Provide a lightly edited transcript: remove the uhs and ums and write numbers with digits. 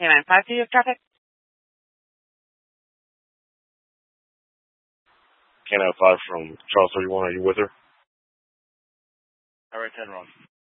K95, do you have traffic? K95 from Charles 31. Are you with her? All right, 10 wrong.